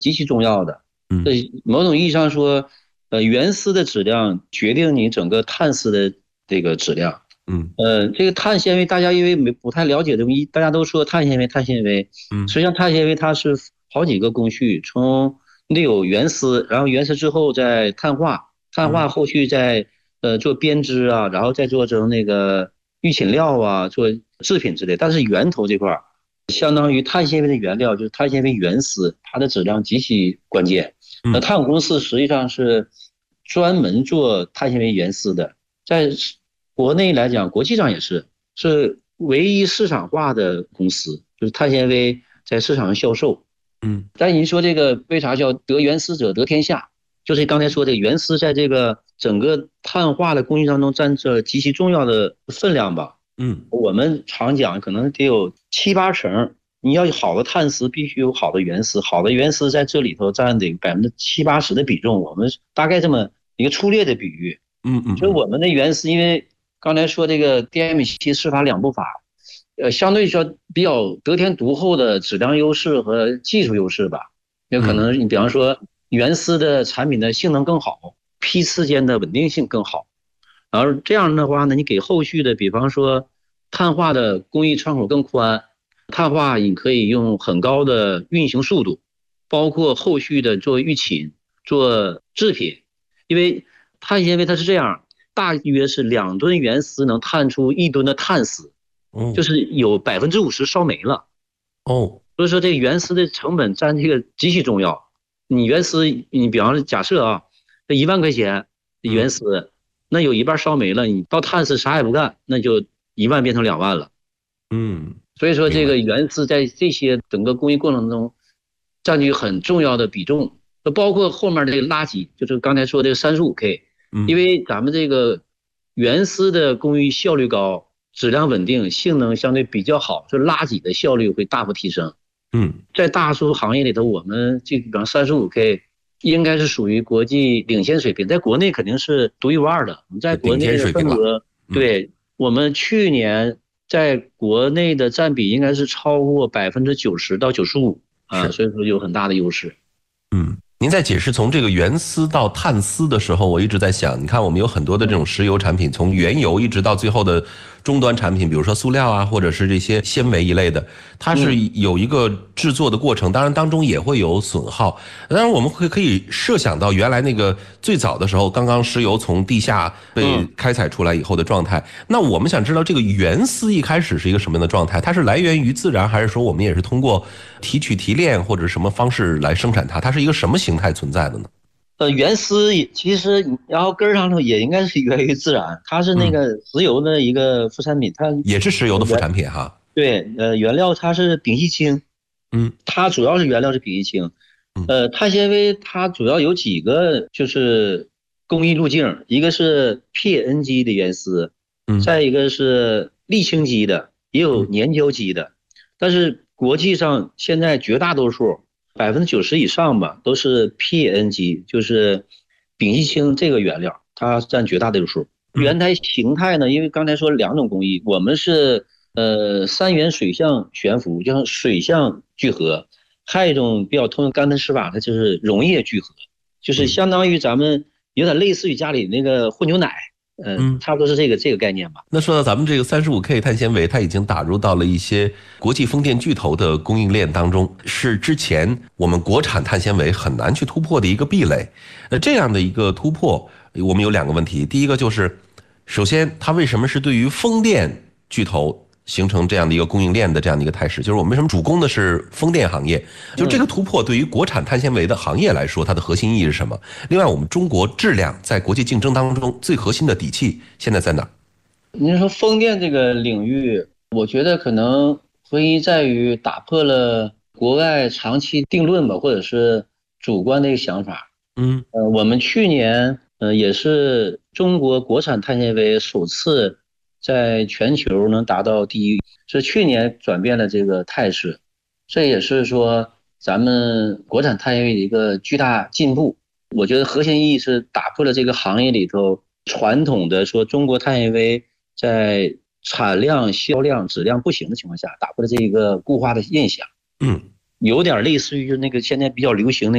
极其重要的。 嗯某种意义上说，原丝的质量决定你整个碳丝的这个质量。 嗯这个碳纤维大家因为不太了解的东西，大家都说碳纤维，碳纤维，实嗯际上碳纤维它是好几个工序，从你得有原丝，然后原丝之后再碳化，碳化嗯后续再做编织啊，然后再做成那个预寝料啊，做制品之类。但是源头这块儿，相当于碳纤维的原料就是碳纤维原丝，它的质量极其关键。 嗯碳谷公司实际上是专门做碳纤维原丝的，在国内来讲，国际上也是唯一市场化的公司，就是碳纤维在市场上销售。 嗯但您说这个为啥叫得原丝者得天下？就是刚才说的原丝在这个整个碳化的工艺当中占着极其重要的分量吧。 嗯我们常讲可能得有七八成。你要有好的碳丝，必须有好的原丝，好的原丝在这里头占得70%-80%的比重。我们大概这么一个粗略的比喻。 嗯嗯嗯所以我们的原丝，因为刚才说这个 DMC 施法两步法，相对说比较得天独厚的质量优势和技术优势吧。有可嗯能你比方说原丝的产品的性能更好，批次间的稳定性更好。然后这样的话呢，你给后续的，比方说碳化的工艺窗口更宽，碳化你可以用很高的运行速度，包括后续的做预寝、做制品。因为碳纤维它是这样，大约是2吨原丝能碳出1吨的碳丝，就哦是有50%烧没了。 哦所以说这个原丝的成本占这个极其重要。你原丝，你比方说假设啊，这1万块钱的原嗯丝，那有一半烧没了，你到碳丝啥也不干，那就1万变成2万了。 嗯， 所以说明白。 这个原丝在这些整个工艺过程中占据很重要的比重，包括后面的这个垃圾，就是刚才说的35K。因嗯为咱们这个原丝的工艺效率高，质量稳定，性能相对比较好，所以拉挤的效率会大幅提升。 嗯在大多数行业里头，我们这比方35K 应该是属于国际领先水平，在国内肯定是独一无二的。我们在国顶尖内的水平了。 份额， 嗯对，我们去年在国内的占比应该是超过90%到95%啊， 是。 所以说有很大的优势。 嗯，您在解释从这个原丝到碳丝的时候，我一直在想，你看我们有很多的这种石油产品，从原油一直到最后的终端产品，比如说塑料啊，或者是这些纤维一类的，它是有一个制作的过程，当然当中也会有损耗。当然我们可以设想到原来那个最早的时候，刚刚石油从地下被开采出来以后的状态。那我们想知道这个原丝一开始是一个什么样的状态？它是来源于自然，还是说我们也是通过提取提炼或者什么方式来生产它？它是一个什么形态存在的呢？ 原丝其实然后根儿上头也应该是源于自然，它是那嗯， 个石油的一个副产品。它也是石油的副产品哈。 对原料它是丙烯氢。 嗯它主要是原料是丙烯氢。 嗯碳纤维它主要有几个就是工艺路径，一个是 PNG 的原丝， 嗯再一个是沥青基的，也有嗯粘胶基的。但是国际上现在绝大多数90%以上吧，都是 PNG，就是丙烯氢这个原料，它占绝大多数。 嗯原材形态呢，因为刚才说两种工艺，我们是三元水相悬浮，叫水相聚合。还有一种比较通用干喷施法的就是溶液聚合，就是嗯相当于咱们有点类似于家里那个和牛奶。 嗯。 差不多是这个概念吧。 那说到咱们这个35K 碳纤维，它已经打入到了一些国际风电巨头的供应链当中，是之前我们国产碳纤维很难去突破的一个壁垒。这样的一个突破，我们有两个问题。第一个就是，首先它为什么是对于风电巨头形成这样的一个供应链的这样的一个态势？就是我们为什么主攻的是风电行业？就这个突破对于国产碳纤维的行业来说，它的核心意义是什么？另外，我们中国质量在国际竞争当中最核心的底气现在在哪儿？ 您说风电这个领域，我觉得可能核心在于打破了国外长期定论吧，或者是主观的一个想法。 嗯我们去年也是中国国产碳纤维首次在全球能达到第一，是去年转变了这个态势。这也是说咱们国产碳纤维的一个巨大进步。我觉得核心意义是打破了这个行业里头传统的说中国碳纤维在产量、销量、质量不行的情况下，打破了这个固化的印象。 嗯。 有点类似于就那个现在比较流行的